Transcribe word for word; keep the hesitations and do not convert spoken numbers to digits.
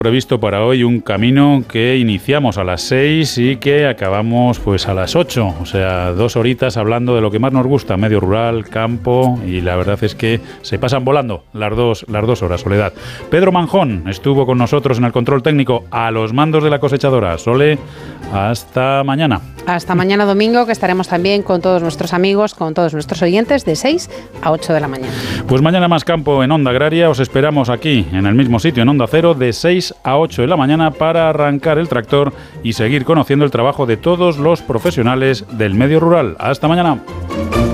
Previsto para hoy un camino que iniciamos a las seis y que acabamos pues a las ocho, o sea, dos horitas hablando de lo que más nos gusta, medio rural, campo, y la verdad es que se pasan volando las dos, las dos horas, Soledad. Pedro Manjón estuvo con nosotros en el control técnico a los mandos de la cosechadora. Sole, hasta mañana. Hasta mañana domingo, que estaremos también con todos nuestros amigos, con todos nuestros oyentes, de seis a ocho de la mañana. Pues mañana más campo en Onda Agraria, os esperamos aquí, en el mismo sitio, en Onda Cero, de seis a ocho de la mañana para arrancar el tractor y seguir conociendo el trabajo de todos los profesionales del medio rural. Hasta mañana.